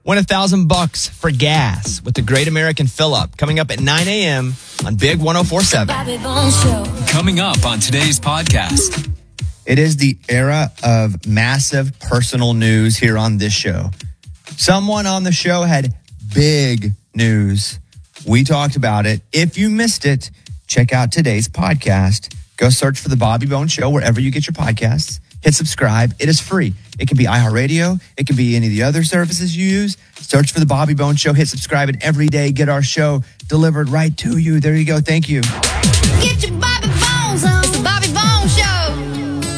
Win $1,000 for gas with the Great American Fill-Up coming up at 9 a.m. on Big 104.7. Coming up on today's podcast. It is the era of massive personal news here on this show. Someone on the show had big news. We talked about it. If you missed it, check out today's podcast. Go search for The Bobby Bones Show wherever you get your podcasts. Hit subscribe. It is free. It can be iHeartRadio. It can be any of the other services you use. Search for The Bobby Bones Show. Hit subscribe, and every day get our show delivered right to you. There you go. Thank you. Get your